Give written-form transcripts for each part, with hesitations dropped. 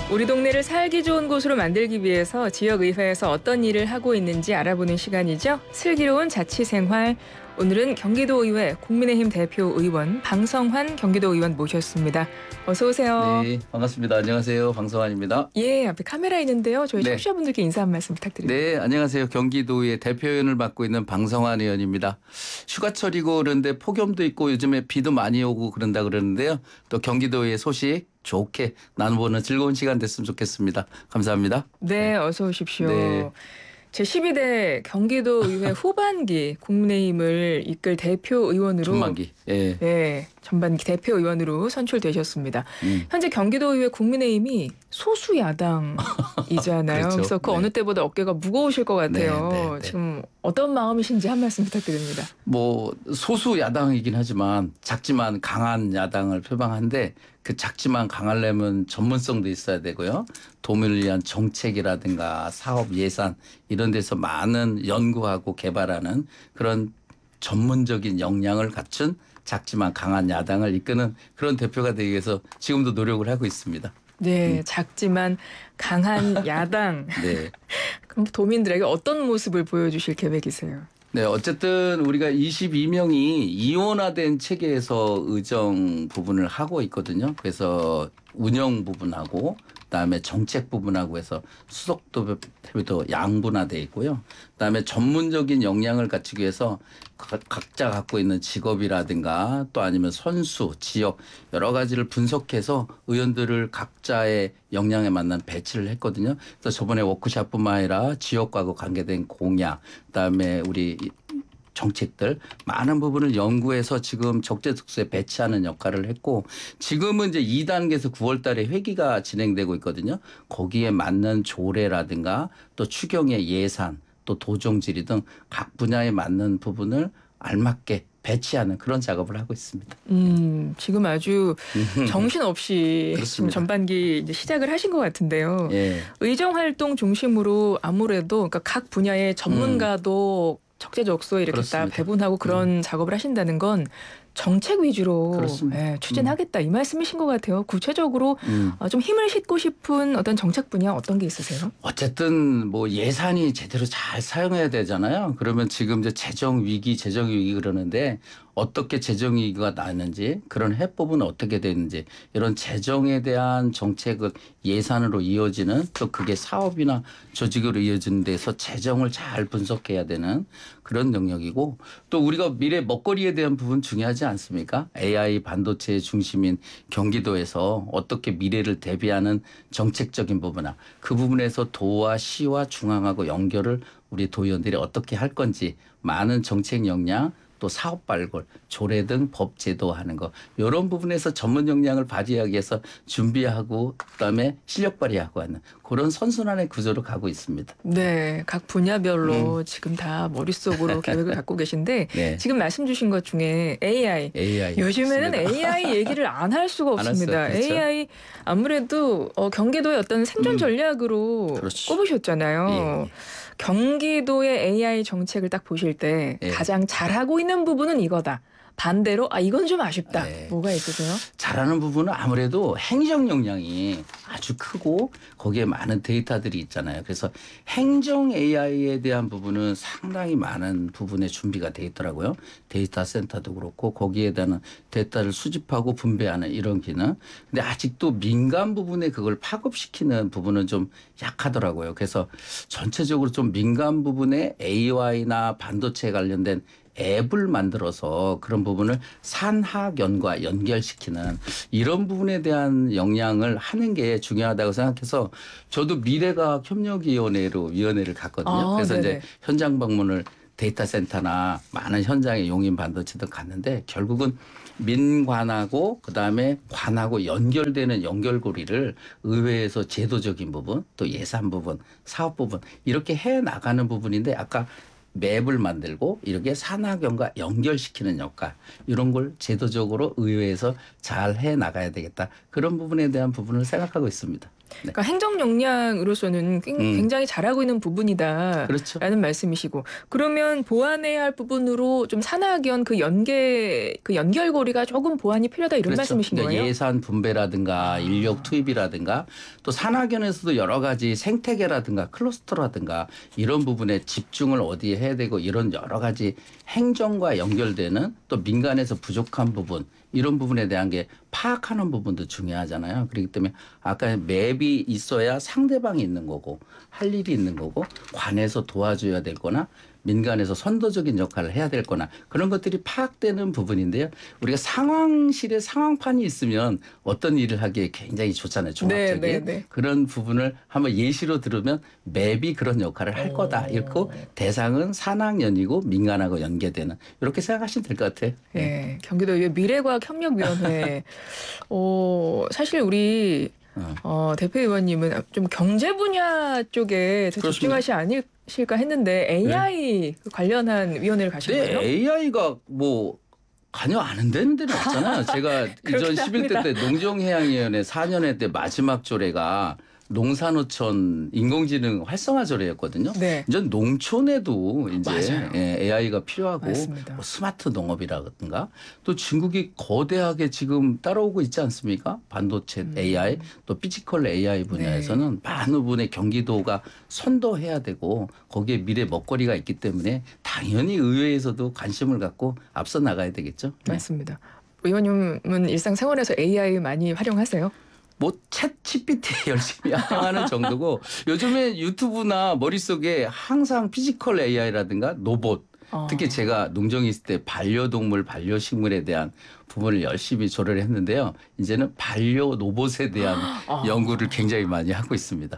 우리 동네를 살기 좋은 곳으로 만들기 위해서 지역의회에서 어떤 일을 하고 있는지 알아보는 시간이죠. 슬기로운 자치생활. 오늘은 경기도의회 국민의힘 대표 의원 방성환 경기도의원 모셨습니다. 어서 오세요. 네, 반갑습니다. 안녕하세요. 방성환입니다. 예, 앞에 카메라 있는데요. 저희 네. 청취자분들께 인사 한 말씀 부탁드립니다. 네, 안녕하세요. 경기도의 대표위원을 맡고 있는 방성환 의원입니다. 휴가철이고 그런데 폭염도 있고 요즘에 비도 많이 오고 그런다 그러는데요. 또 경기도의 소식 좋게 나눠보는 즐거운 시간 됐으면 좋겠습니다. 감사합니다. 네, 어서 오십시오. 네. 제12대 경기도의회 후반기 국민의힘을 이끌 대표 의원으로 전반기. 예. 네, 전반기 대표 의원으로 선출되셨습니다. 현재 경기도의회 국민의힘이 소수 야당이잖아요. 그렇죠. 그래서 그 네. 어느 때보다 어깨가 무거우실 것 같아요. 네, 네, 네. 지금 어떤 마음이신지 한 말씀 부탁드립니다. 뭐 소수 야당이긴 하지만 작지만 강한 야당을 표방한데 그 작지만 강하려면 전문성도 있어야 되고요. 도민을 위한 정책이라든가 사업 예산 이런 데서 많은 연구하고 개발하는 그런 전문적인 역량을 갖춘 작지만 강한 야당을 이끄는 그런 대표가 되기 위해서 지금도 노력을 하고 있습니다. 네, 작지만 강한 야당. 네. 그럼 도민들에게 어떤 모습을 보여주실 계획이세요? 네, 어쨌든 우리가 22명이 이원화된 체계에서 의정 부분을 하고 있거든요. 그래서 운영 부분하고 그다음에 정책 부분하고 해서 수석도 양분화돼 있고요. 그다음에 전문적인 역량을 갖추기 위해서 각자 갖고 있는 직업이라든가 또 아니면 선수, 지역 여러 가지를 분석해서 의원들을 각자의 역량에 맞는 배치를 했거든요. 그래서 저번에 워크숍뿐만 아니라 지역과 관계된 공약, 그다음에 우리 정책들 많은 부분을 연구해서 지금 적재특수에 배치하는 역할을 했고 지금은 이제 2단계에서 9월 달에 회기가 진행되고 있거든요. 거기에 맞는 조례라든가 또 추경의 예산 또 도정 질의 등 각 분야에 맞는 부분을 알맞게 배치하는 그런 작업을 하고 있습니다. 지금 아주 정신없이 지금 그렇습니다. 전반기 이제 시작을 하신 것 같은데요. 예. 의정 활동 중심으로 아무래도 그러니까 각 분야의 전문가도 적재적소에 이렇게 그렇습니다. 딱 배분하고 그런 작업을 하신다는 건 정책 위주로 그렇습니다. 예, 추진하겠다 이 말씀이신 것 같아요. 구체적으로 좀 힘을 싣고 싶은 어떤 정책 분야 어떤 게 있으세요? 어쨌든 뭐 예산이 제대로 잘 사용해야 되잖아요. 그러면 지금 이제 재정 위기 그러는데 어떻게 재정 위기가 나는지 그런 해법은 어떻게 되는지 이런 재정에 대한 정책을 예산으로 이어지는 또 그게 사업이나 조직으로 이어지는 데서 재정을 잘 분석해야 되는 그런 영역이고 또 우리가 미래 먹거리에 대한 부분 중요하지 않습니까? AI 반도체 중심인 경기도에서 어떻게 미래를 대비하는 정책적인 부분이나 그 부분에서 도와 시와 중앙하고 연결을 우리 도의원들이 어떻게 할 건지 많은 정책 역량 또 사업 발굴, 조례 등 법 제도하는 거 이런 부분에서 전문 역량을 발휘하기 위해서 준비하고 그다음에 실력 발휘하고 하는 그런 선순환의 구조로 가고 있습니다. 네, 각 분야별로 지금 다 머릿속으로 계획을 갖고 계신데 네. 지금 말씀 주신 것 중에 AI. 요즘에는 맞습니다. AI 얘기를 안 할 수가 안 없습니다. 할 수, 그렇죠. AI 아무래도 경기도의 어떤 생존 전략으로 그렇죠. 꼽으셨잖아요. 예. 경기도의 AI 정책을 딱 보실 때 예. 가장 잘하고 있는 부분은 이거다. 반대로 이건 좀 아쉽다. 네. 뭐가 있으세요? 잘하는 부분은 아무래도 행정 역량이 아주 크고 거기에 많은 데이터들이 있잖아요. 그래서 행정 AI에 대한 부분은 상당히 많은 부분에 준비가 돼 있더라고요. 데이터 센터도 그렇고 거기에 대한 데이터를 수집하고 분배하는 이런 기능. 근데 아직도 민간 부분에 그걸 파급시키는 부분은 좀 약하더라고요. 그래서 전체적으로 좀 민간 부분에 AI나 반도체 관련된 앱을 만들어서 그런 부분을 산학연과 연결시키는 이런 부분에 대한 역량을 하는 게 중요하다고 생각해서 저도 미래과학 협력위원회를 갔거든요. 그래서 네네. 이제 현장 방문을 데이터 센터나 많은 현장의 용인 반도체도 갔는데 결국은 민관하고 그다음에 관하고 연결되는 연결고리를 의회에서 제도적인 부분 또 예산 부분 사업 부분 이렇게 해 나가는 부분인데 아까 맵을 만들고 이렇게 산하경과 연결시키는 역할 이런 걸 제도적으로 의회에서 잘 해 나가야 되겠다. 그런 부분에 대한 부분을 생각하고 있습니다. 네. 그러니까 행정 역량으로서는 굉장히 잘하고 있는 부분이다라는 그렇죠. 말씀이시고 그러면 보완해야 할 부분으로 좀 산하견 그 연결고리가 조금 보완이 필요하다 이런 그렇죠. 말씀이신 그러니까 거예요? 예산 분배라든가 인력 투입이라든가 또 산하견에서도 여러 가지 생태계라든가 클러스터라든가 이런 부분에 집중을 어디에 해야 되고 이런 여러 가지 행정과 연결되는 또 민간에서 부족한 부분 이런 부분에 대한 게 파악하는 부분도 중요하잖아요. 그렇기 때문에 아까 맵이 있어야 상대방이 있는 거고 할 일이 있는 거고 관에서 도와줘야 될 거나 민간에서 선도적인 역할을 해야 될 거나 그런 것들이 파악되는 부분인데요. 우리가 상황실에 상황판이 있으면 어떤 일을 하기에 굉장히 좋잖아요. 종합적인. 네, 네, 네. 그런 부분을 한번 예시로 들으면 맵이 그런 역할을 할 거다. 이렇고 대상은 산학연이고 민간하고 연계되는 이렇게 생각하시면 될 것 같아요. 예, 경기도의회 미래과학협력위원회. 사실 우리 대표 의원님은 좀 경제 분야 쪽에 더 그렇습니다. 집중하시 아니실까 했는데 AI 관련한 위원회를 가신 거예요? 네, AI가 뭐 관여 안 한다는 데는 없잖아요. 제가 그렇긴 2011대 때 합니다. 농정해양위원회 4년회 때 마지막 조례가 농산어촌 인공지능 활성화 조례였거든요. 네. 이제 농촌에도 이제 맞아요. AI가 필요하고 맞습니다. 뭐 스마트 농업이라든가 또 중국이 거대하게 지금 따라오고 있지 않습니까? 반도체 AI 또 피지컬 AI 분야에서는 많은 부분의 경기도가 선도해야 되고 거기에 미래 먹거리가 있기 때문에 당연히 의회에서도 관심을 갖고 앞서 나가야 되겠죠. 네. 맞습니다. 의원님은 일상생활에서 AI 많이 활용하세요? 뭐 챗 GPT 열심히 활용하는 정도고 요즘에 유튜브나 머릿속에 항상 피지컬 AI라든가 로봇 특히 제가 농정에 있을 때 반려동물 반려식물에 대한 부분을 열심히 조례를 했는데요. 이제는 반려 로봇에 대한 연구를 굉장히 많이 하고 있습니다.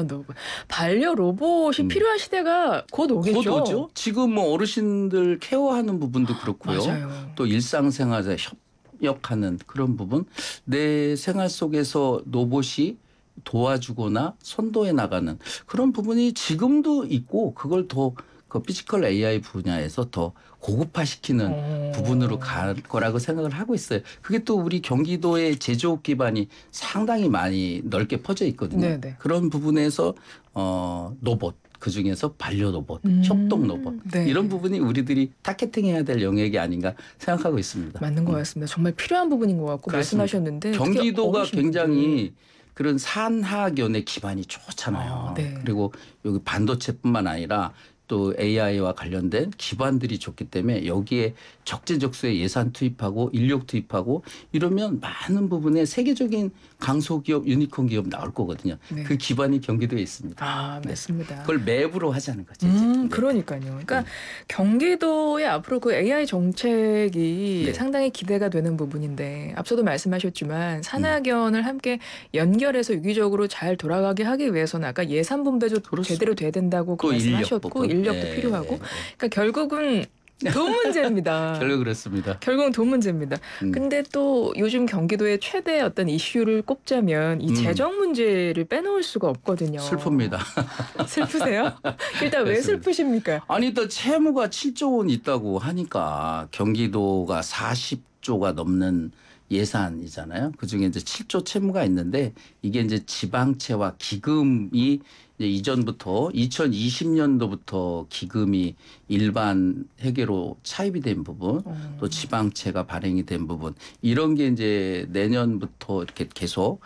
반려 로봇이 필요한 시대가 곧 오겠죠. 곧 오죠. 지금 뭐 어르신들 케어하는 부분도 그렇고요. 맞아요. 또 일상생활에 협력하는 그런 부분 내 생활 속에서 로봇이 도와주거나 선도해 나가는 그런 부분이 지금도 있고 그걸 더 그 피지컬 AI 분야에서 더 고급화시키는 부분으로 갈 거라고 생각을 하고 있어요. 그게 또 우리 경기도의 제조업 기반이 상당히 많이 넓게 퍼져 있거든요. 네네. 그런 부분에서 로봇 그중에서 반려 로봇, 협동 로봇 네. 이런 부분이 우리들이 타겟팅해야 될 영역이 아닌가 생각하고 있습니다. 맞는 것 같습니다. 정말 필요한 부분인 것 같고 그렇습니다. 말씀하셨는데 경기도가 어르신분들. 굉장히 그런 산하견의 기반이 좋잖아요. 네. 그리고 여기 반도체뿐만 아니라 또 AI와 관련된 기반들이 좋기 때문에 여기에 적재적소에 예산 투입하고 인력 투입하고 이러면 많은 부분에 세계적인 강소기업 유니콘 기업 나올 거거든요. 네. 그 기반이 경기도에 있습니다. 맞습니다. 그걸 맵으로 하자는 거죠. 이제. 네. 그러니까요. 그러니까 경기도의 앞으로 그 AI 정책이 네. 상당히 기대가 되는 부분인데 앞서도 말씀하셨지만 산하견을 함께 연결해서 유기적으로 잘 돌아가게 하기 위해서는 아까 예산 분배도 그렇습니다. 제대로 돼야 된다고 또 말씀하셨고 부분. 인력도 네. 필요하고 그러니까 결국은 돈 문제입니다. 결국 그렇습니다. 결국은 돈 문제입니다. 근데 또 요즘 경기도의 최대 어떤 이슈를 꼽자면 이 재정 문제를 빼놓을 수가 없거든요. 슬픕니다. 슬프세요? 일단 왜 그렇습니다. 슬프십니까? 아니 또 채무가 7조 원 있다고 하니까 경기도가 40조가 넘는 예산이잖아요. 그중에 이제 7조 채무가 있는데 이게 이제 지방채와 기금이 이제 이전부터 2020년도부터 기금이 일반 회계로 차입이 된 부분 또 지방채가 발행이 된 부분 이런 게 이제 내년부터 이렇게 계속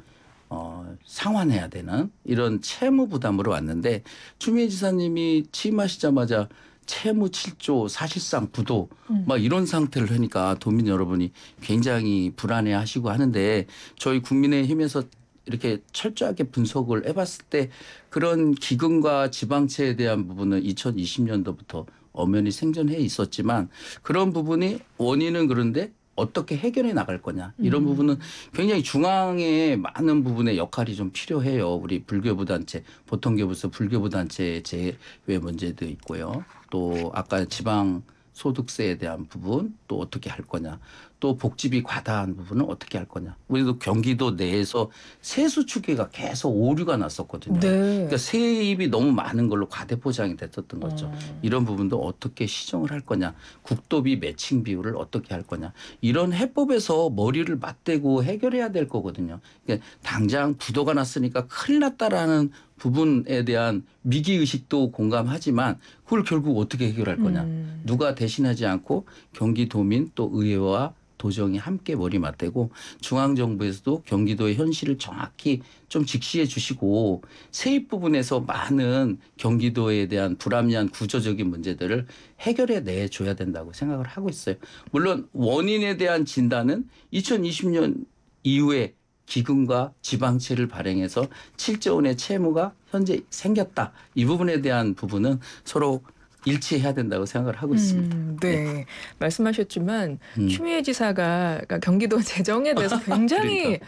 상환해야 되는 이런 채무 부담으로 왔는데 추미애 지사님이 취임하시자마자 채무 7조 사실상 부도 막 이런 상태를 하니까 도민 여러분이 굉장히 불안해하시고 하는데 저희 국민의힘에서 이렇게 철저하게 분석을 해봤을 때 그런 기금과 지방채에 대한 부분은 2020년도부터 엄연히 생존해 있었지만 그런 부분이 원인은 그런데 어떻게 해결해 나갈 거냐 이런 부분은 굉장히 중앙의 많은 부분의 역할이 좀 필요해요. 우리 불교부단체 보통교부서 불교부단체 제외 문제도 있고요. 또 아까 지방 소득세에 대한 부분 또 어떻게 할 거냐 또 복집이 과다한 부분은 어떻게 할 거냐. 우리도 경기도 내에서 세수 추계가 계속 오류가 났었거든요. 네. 그러니까 세입이 너무 많은 걸로 과대 포장이 됐었던 거죠. 이런 부분도 어떻게 시정을 할 거냐. 국도비 매칭 비율을 어떻게 할 거냐. 이런 해법에서 머리를 맞대고 해결해야 될 거거든요. 그러니까 당장 부도가 났으니까 큰일 났다라는 부분에 대한 위기의식도 공감하지만 그걸 결국 어떻게 해결할 거냐. 누가 대신하지 않고 경기도민 또 의회와 도정이 함께 머리 맞대고 중앙정부에서도 경기도의 현실을 정확히 좀 직시해 주시고 세입 부분에서 많은 경기도에 대한 불합리한 구조적인 문제들을 해결해 내줘야 된다고 생각을 하고 있어요. 물론 원인에 대한 진단은 2020년 이후에 기금과 지방채를 발행해서 7조 원의 채무가 현재 생겼다. 이 부분에 대한 부분은 서로 일치해야 된다고 생각을 하고 있습니다. 네. 말씀하셨지만 추미애 지사가 그러니까 경기도 재정에 대해서 굉장히 그러니까.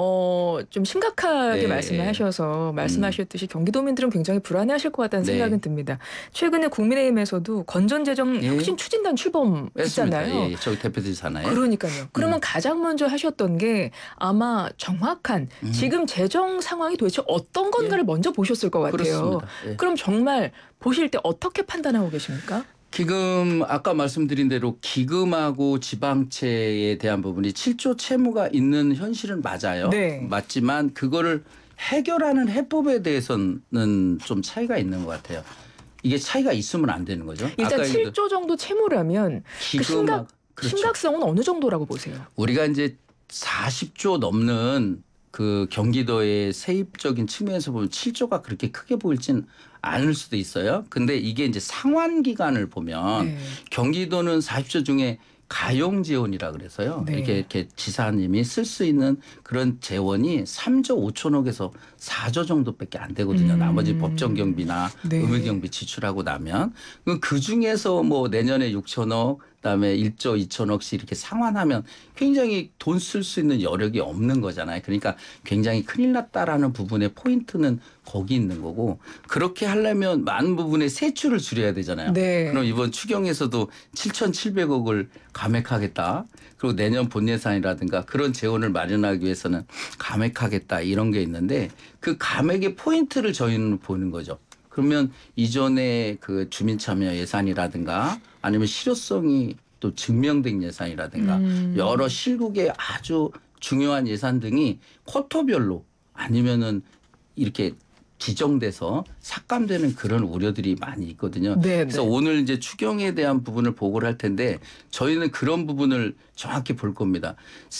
좀 심각하게 네. 말씀을 하셔서 말씀하셨듯이 경기도민들은 굉장히 불안해하실 것 같다는 네. 생각은 듭니다. 최근에 국민의힘에서도 건전재정 예. 혁신 추진단 출범했잖아요. 예, 저희 대표되잖아요. 그러니까요. 그러면 가장 먼저 하셨던 게 아마 정확한 지금 재정 상황이 도대체 어떤 건가를 먼저 보셨을 것 같아요. 그렇습니다. 예. 그럼 정말 보실 때 어떻게 판단하고 계십니까? 기금 아까 말씀드린 대로 기금하고 지방채에 대한 부분이 7조 채무가 있는 현실은 맞아요. 네. 맞지만 그거를 해결하는 해법에 대해서는 좀 차이가 있는 것 같아요. 이게 차이가 있으면 안 되는 거죠. 일단 아까 7조 정도 채무라면 그 그렇죠. 심각성은 어느 정도라고 보세요? 우리가 이제 40조 넘는 그 경기도의 세입적인 측면에서 보면 7조가 그렇게 크게 보일진 않을 수도 있어요. 근데 이게 이제 상환 기간을 보면 네. 경기도는 40조 중에 가용 재원이라 그래서요. 네. 이렇게 지사님이 쓸 수 있는 그런 재원이 3조 5천억에서 4조 정도밖에 안 되거든요. 나머지 법정 경비나 네. 의무 경비 지출하고 나면 그 중에서 뭐 내년에 6천억 그다음에 1조 2천억씩 이렇게 상환하면 굉장히 돈 쓸 수 있는 여력이 없는 거잖아요. 그러니까 굉장히 큰일 났다라는 부분의 포인트는 거기 있는 거고 그렇게 하려면 많은 부분의 세출을 줄여야 되잖아요. 네. 그럼 이번 추경에서도 7,700억을 감액하겠다. 그리고 내년 본 예산이라든가 그런 재원을 마련하기 위해서는 감액하겠다 이런 게 있는데 그 감액의 포인트를 저희는 보는 거죠. 그러면 이전에 그 주민참여 예산이라든가 아니면 실효성이 또 증명된 예산이라든가 여러 실국의 아주 중요한 예산 등이 쿼터별로 아니면은 이렇게 지정돼서 삭감되는 그런 우려들이 많이 있거든요. 네, 그래서 네. 오늘 이제 추경에 대한 부분을 보고를 할 텐데 저희는 그런 부분을 정확히 볼 겁니다.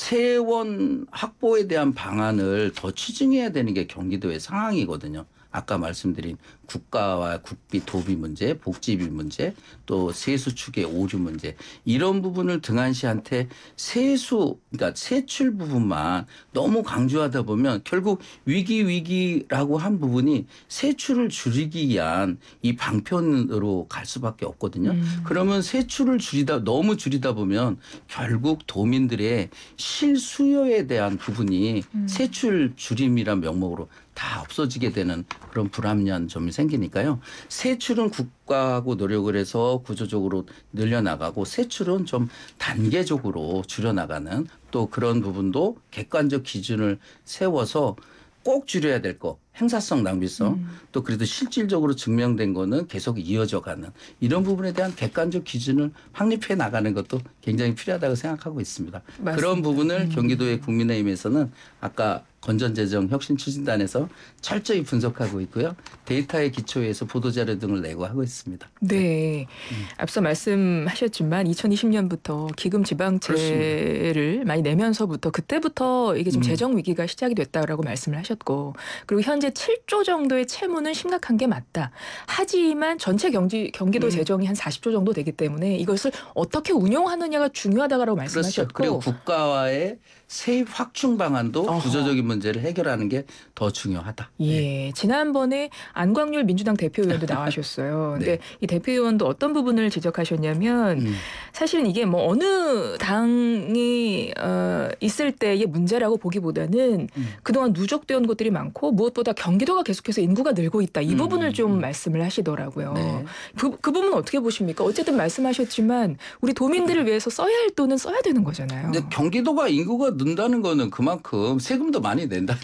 세원 확보에 대한 방안을 더 추진해야 되는 게 경기도의 상황이거든요. 아까 말씀드린 국가와 국비, 도비 문제, 복지비 문제, 또 세수 축의 오류 문제 이런 부분을 등한시한테 그러니까 세출 부분만 너무 강조하다 보면 결국 위기라고 한 부분이 세출을 줄이기 위한 이 방편으로 갈 수밖에 없거든요. 그러면 세출을 너무 줄이다 보면 결국 도민들의 실수요에 대한 부분이 세출 줄임이란 명목으로 다 없어지게 되는 그런 불합리한 점이 생기니까요. 세출은 국가하고 노력을 해서 구조적으로 늘려나가고 세출은 좀 단계적으로 줄여나가는 또 그런 부분도 객관적 기준을 세워서 꼭 줄여야 될 거. 행사성 낭비성 또 그래도 실질적으로 증명된 거는 계속 이어져 가는 이런 부분에 대한 객관적 기준을 확립해 나가는 것도 굉장히 필요하다고 생각하고 있습니다. 맞습니다. 그런 부분을 경기도의 국민의힘에서는 아까 건전재정 혁신추진단에서 철저히 분석하고 있고요. 데이터에 기초해서 보도자료 등을 내고 하고 있습니다. 네. 앞서 말씀하셨지만 2020년부터 기금 지방채를 많이 내면서부터 그때부터 이게 좀 재정 위기가 시작이 됐다라고 말씀을 하셨고 그리고 현재 7조 정도의 채무는 심각한 게 맞다. 하지만 전체 경기도 재정이 한 40조 정도 되기 때문에 이것을 어떻게 운용하느냐가 중요하다고 말씀하셨고 그리고 국가와의 세입 확충 방안도 구조적인 문제를 해결하는 게 더 중요하다. 예, 지난번에 안광률 민주당 대표의원도 나와셨어요. 네. 근데 이 대표의원도 어떤 부분을 지적하셨냐면 사실은 이게 뭐 어느 당이 있을 때의 문제라고 보기보다는 그동안 누적되어 온 것들이 많고 무엇보다 경기도가 계속해서 인구가 늘고 있다. 이 부분을 좀 말씀을 하시더라고요. 네. 그 부분은 어떻게 보십니까? 어쨌든 말씀하셨지만 우리 도민들을 위해서 써야 할 돈은 써야 되는 거잖아요. 근데 경기도가 인구가 는다는 거는 그만큼 세금도 많이 낸다는